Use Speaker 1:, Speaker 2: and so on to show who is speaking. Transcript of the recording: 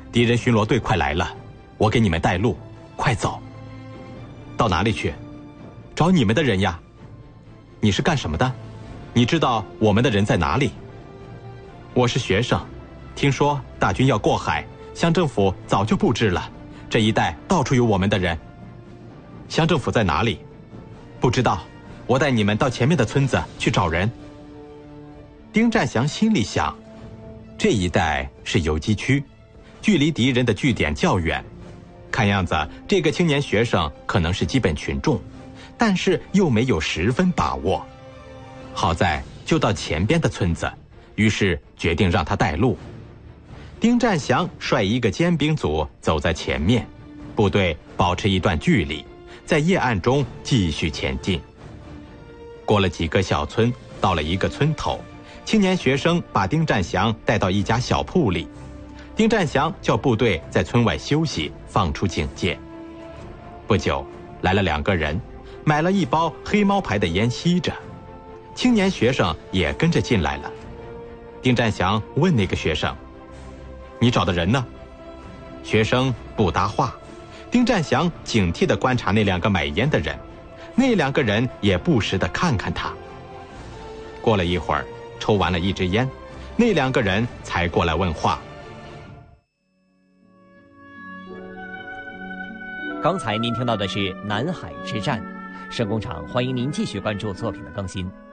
Speaker 1: 敌人巡逻队快来了，我给你们带路，快走。到哪里去？找你们的人呀。你是干什么的？你知道我们的人在哪里？我是学生，听说大军要过海，乡政府早就布置了，这一带到处有我们的人。乡政府在哪里？不知道，我带你们到前面的村子去找人。丁占祥心里想，这一带是游击区，距离敌人的据点较远，看样子这个青年学生可能是基本群众，但是又没有十分把握。好在就到前边的村子，于是决定让他带路。丁占祥率一个尖兵组走在前面，部队保持一段距离，在夜暗中继续前进。过了几个小村，到了一个村头，青年学生把丁占祥带到一家小铺里。丁占祥叫部队在村外休息，放出警戒。不久，来了2个人，买了一包黑猫牌的烟吸着。青年学生也跟着进来了。丁占祥问那个学生：“你找的人呢？”学生不搭话。丁占祥警惕地观察那2个买烟的人，那2个人也不时地看看他。过了一会儿，抽完了一支烟，那2个人才过来问话。
Speaker 2: 刚才您听到的是南海之战，声工厂欢迎您继续关注作品的更新。